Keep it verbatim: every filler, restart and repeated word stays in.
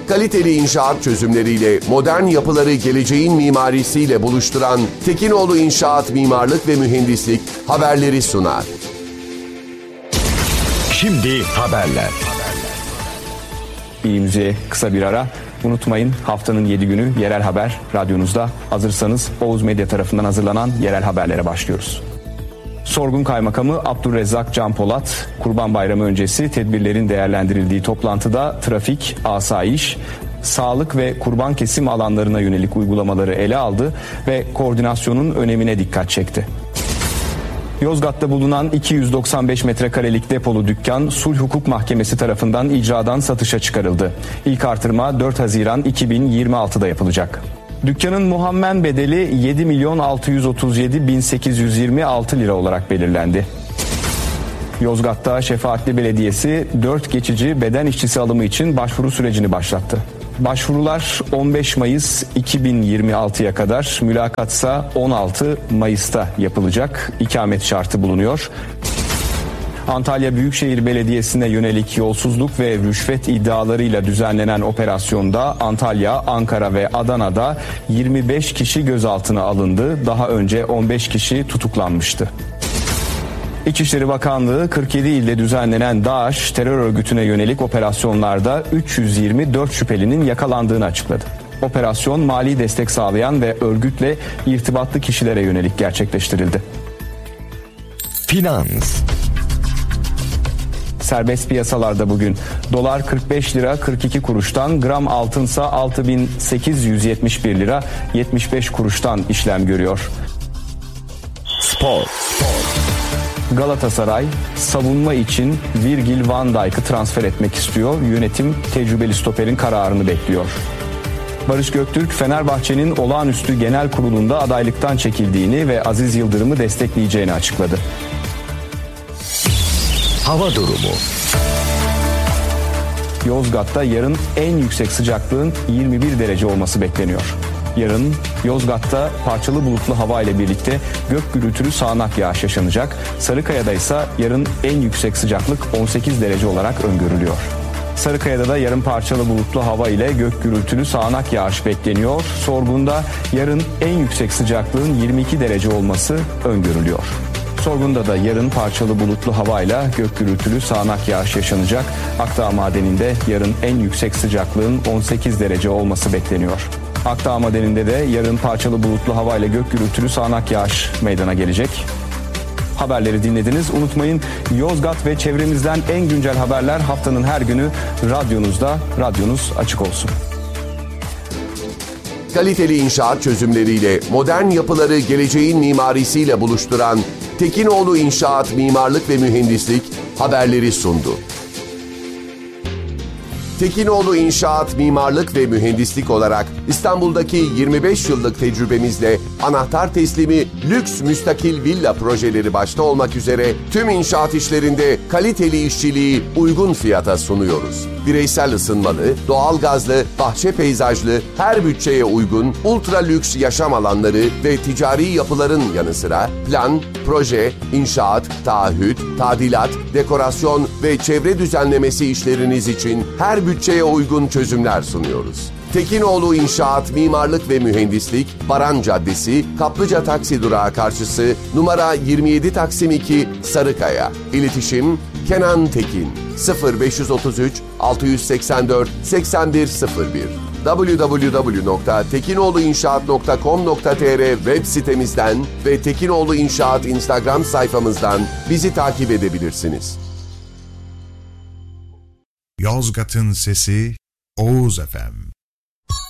Kaliteli inşaat çözümleriyle modern yapıları geleceğin mimarisiyle buluşturan Tekinoğlu İnşaat Mimarlık ve Mühendislik haberleri sunar. Şimdi haberler. İyi müziğe kısa bir ara. Unutmayın, haftanın yedi günü Yerel Haber radyonuzda. Hazırsanız Oğuz Medya tarafından hazırlanan yerel haberlere başlıyoruz. Sorgun Kaymakamı Abdurrezzak Can Polat, Kurban Bayramı öncesi tedbirlerin değerlendirildiği toplantıda trafik, asayiş, sağlık ve kurban kesim alanlarına yönelik uygulamaları ele aldı ve koordinasyonun önemine dikkat çekti. Yozgat'ta bulunan iki yüz doksan beş metrekarelik depolu dükkan Sulh Hukuk Mahkemesi tarafından icradan satışa çıkarıldı. İlk artırma dört Haziran iki bin yirmi altıda yapılacak. Dükkanın muhammen bedeli yedi milyon altı yüz otuz yedi bin sekiz yüz yirmi altı lira olarak belirlendi. Yozgat'ta Şefaatli Belediyesi dört geçici beden işçisi alımı için başvuru sürecini başlattı. Başvurular on beş Mayıs iki bin yirmi altıya kadar, mülakatsa on altı Mayıs'ta yapılacak. İkamet şartı bulunuyor. Antalya Büyükşehir Belediyesi'ne yönelik yolsuzluk ve rüşvet iddialarıyla düzenlenen operasyonda Antalya, Ankara ve Adana'da yirmi beş kişi gözaltına alındı. Daha önce on beş kişi tutuklanmıştı. İçişleri Bakanlığı kırk yedi ilde düzenlenen DAEŞ terör örgütüne yönelik operasyonlarda üç yüz yirmi dört şüphelinin yakalandığını açıkladı. Operasyon mali destek sağlayan ve örgütle irtibatlı kişilere yönelik gerçekleştirildi. Finans. Serbest piyasalarda bugün dolar kırk beş lira kırk iki kuruştan, gram altınsa altı bin sekiz yüz yetmiş bir lira yetmiş beş kuruştan işlem görüyor. Spor. Galatasaray savunma için Virgil van Dijk'ı transfer etmek istiyor. Yönetim tecrübeli stoperin kararını bekliyor. Barış Göktürk, Fenerbahçe'nin olağanüstü genel kurulunda adaylıktan çekildiğini ve Aziz Yıldırım'ı destekleyeceğini açıkladı. Hava durumu. Yozgat'ta yarın en yüksek sıcaklığın yirmi bir derece olması bekleniyor. Yarın Yozgat'ta parçalı bulutlu hava ile birlikte gök gürültülü sağanak yağış yaşanacak. Sarıkaya'da ise yarın en yüksek sıcaklık on sekiz derece olarak öngörülüyor. Sarıkaya'da da yarın parçalı bulutlu hava ile gök gürültülü sağanak yağış bekleniyor. Sorgun'da yarın en yüksek sıcaklığın yirmi iki derece olması öngörülüyor. Sorgun'da da yarın parçalı bulutlu havayla gök gürültülü sağanak yağış yaşanacak. Akdağ Madeni'nde yarın en yüksek sıcaklığın on sekiz derece olması bekleniyor. Akdağ Madeni'nde de yarın parçalı bulutlu havayla gök gürültülü sağanak yağış meydana gelecek. Haberleri dinlediniz. Unutmayın, Yozgat ve çevremizden en güncel haberler haftanın her günü radyonuzda. Radyonuz açık olsun. Kaliteli inşaat çözümleriyle modern yapıları geleceğin mimarisiyle buluşturan Tekinoğlu İnşaat Mimarlık ve Mühendislik haberleri sundu. Tekinoğlu İnşaat Mimarlık ve Mühendislik olarak İstanbul'daki yirmi beş yıllık tecrübemizle anahtar teslimi lüks müstakil villa projeleri başta olmak üzere tüm inşaat işlerinde kaliteli işçiliği uygun fiyata sunuyoruz. Bireysel ısınmalı, doğalgazlı, bahçe peyzajlı, her bütçeye uygun ultra lüks yaşam alanları ve ticari yapıların yanı sıra plan, proje, inşaat, taahhüt, tadilat, dekorasyon ve çevre düzenlemesi işleriniz için her bütçeye uygun çözümler sunuyoruz. Tekinoğlu İnşaat Mimarlık ve Mühendislik, Baran Caddesi, Kaplıca Taksi Durağı karşısı, numara yirmi yedi Taksim iki, Sarıkaya. İletişim Kenan Tekin sıfır beş otuz üç altı seksen dört seksen bir sıfır bir double-u double-u double-u nokta tekinoğluinşaat nokta com nokta tr web sitemizden ve Tekinoğlu İnşaat Instagram sayfamızdan bizi takip edebilirsiniz. Yozgat'ın sesi Oğuz F M.